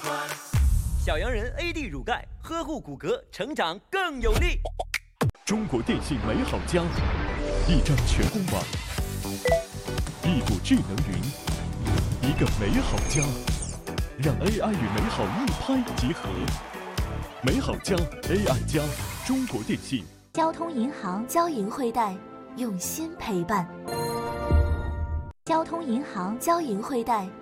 小羊人 AD 乳钙，呵护骨骼，成长更有力。 中国电信美好家，一张全公网，一股智能云，一个美好家，让 AI 与美好一拍即合。美好家 AI 加，中国电信。 交通银行交银汇贷，用心陪伴。交通银行交银汇贷。